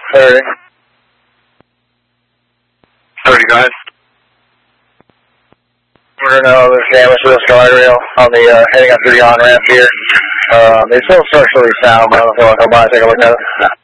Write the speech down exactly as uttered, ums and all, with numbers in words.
thirty. thirty, guys. We're gonna know there's damage to this guardrail on the, uh, heading up to the on-ramp here. Um, it's still structurally sound, but I don't know if I'll come by and take a look at it.